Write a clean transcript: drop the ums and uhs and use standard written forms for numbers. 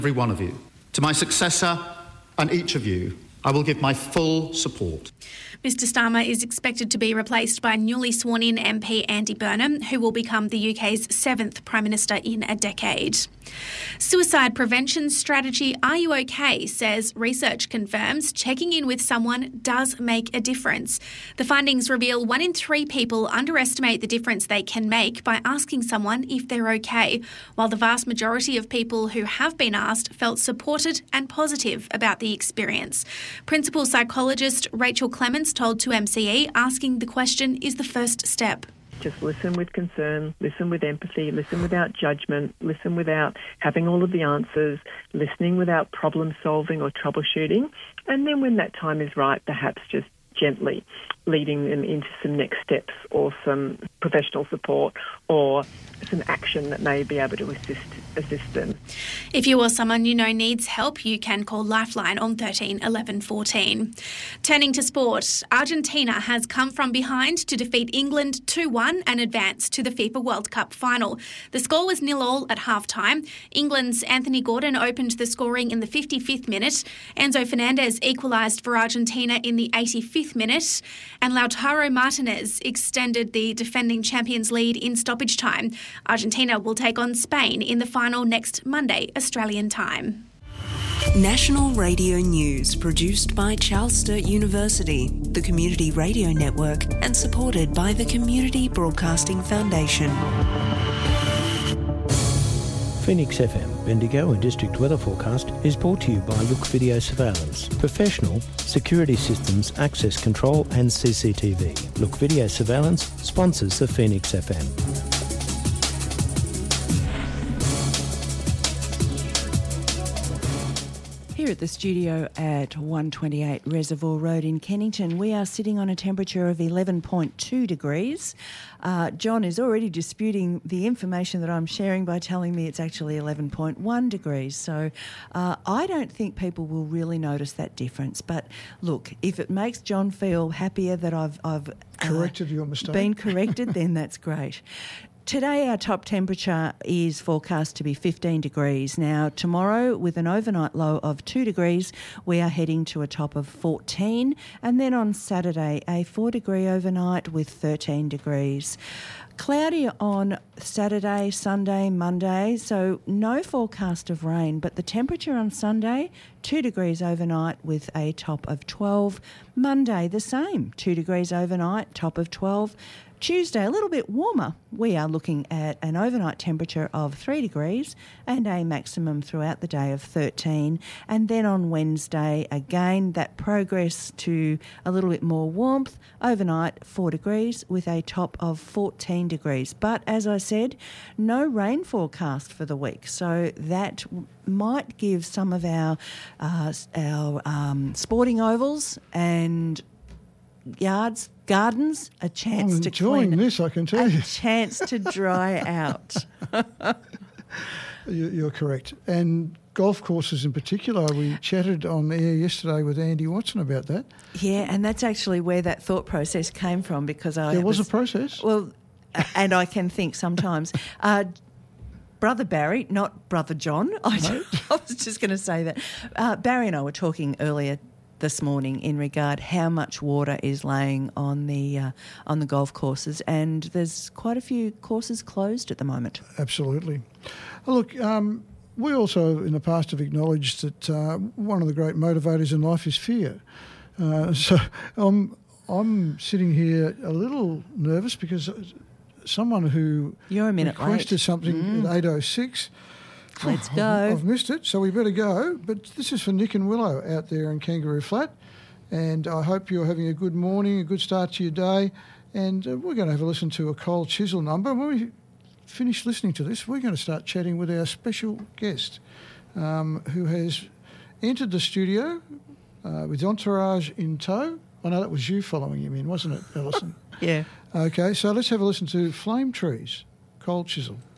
every one of you. To my successor and each of you, I will give my full support. Mr Starmer is expected to be replaced by newly sworn-in MP Andy Burnham, who will become the UK's 7th Prime Minister in a decade. Suicide prevention strategy Are You OK? Says research confirms checking in with someone does make a difference. The findings reveal 1 in 3 people underestimate the difference they can make by asking someone if they're okay, while the vast majority of people who have been asked felt supported and positive about the experience. Principal psychologist Rachel Clements told 2MCE asking the question is the first step. Just listen with concern, listen with empathy, listen without judgment, listen without having all of the answers, listening without problem solving or troubleshooting. And then when that time is right, perhaps just gently leading them into some next steps or some professional support or some action that may be able to assist them. If you or someone you know needs help, you can call Lifeline on 13 11 14. Turning to sport, Argentina has come from behind to defeat England 2-1 and advance to the FIFA World Cup final. The score was 0-0 at half-time. England's Anthony Gordon opened the scoring in the 55th minute. Enzo Fernandez equalised for Argentina in the 85th minute. And Lautaro Martinez extended the defending champions' lead in stoppage time. Argentina will take on Spain in the final next Monday, Australian time. National Radio News, produced by Charles Sturt University, the Community Radio Network, and supported by the Community Broadcasting Foundation. Phoenix FM, Bendigo and District Weather Forecast is brought to you by Look Video Surveillance. Professional security systems, access control and CCTV. Look Video Surveillance sponsors the Phoenix FM. Here at the studio at 128 Reservoir Road in Kennington, we are sitting on a temperature of 11.2 degrees. John is already disputing the information that I'm sharing by telling me it's actually 11.1 degrees. So I don't think people will really notice that difference. But look, if it makes John feel happier that I've corrected your mistake, been corrected, then that's great. Today our top temperature is forecast to be 15 degrees. Now tomorrow, with an overnight low of 2 degrees, we are heading to a top of 14, and then on Saturday a 4 degree overnight with 13 degrees. Cloudy on Saturday, Sunday, Monday, so no forecast of rain, but the temperature on Sunday, 2 degrees overnight with a top of 12. Monday the same, 2 degrees overnight, top of 12. Tuesday, a little bit warmer. We are looking at an overnight temperature of 3 degrees and a maximum throughout the day of 13. And then on Wednesday, again, that progress to a little bit more warmth. Overnight, 4 degrees with a top of 14 degrees. But as I said, no rain forecast for the week. So that might give some of our sporting ovals and gardens a chance to clean. I'm enjoying this, I can tell you. A chance to dry out. You're correct. And golf courses in particular, we chatted on air yesterday with Andy Watson about that. Yeah, and that's actually where that thought process came from, because there was a process? Well, and I can think sometimes. Brother Barry, not Brother John. I was just going to say that. Barry and I were talking earlier this morning in regard how much water is laying on the golf courses, and there's quite a few courses closed at the moment. Absolutely. Look, we also in the past have acknowledged that one of the great motivators in life is fear. So I'm sitting here a little nervous because someone who requested something at 8:06. Let's go. I've missed it, so we better go. But this is for Nick and Willow out there in Kangaroo Flat. And I hope you're having a good morning, a good start to your day. And we're going to have a listen to a Cold Chisel number. When we finish listening to this, we're going to start chatting with our special guest who has entered the studio with entourage in tow. I know that was you following him in, wasn't it, Alison? Yeah. Okay, so let's have a listen to Flame Trees, Cold Chisel.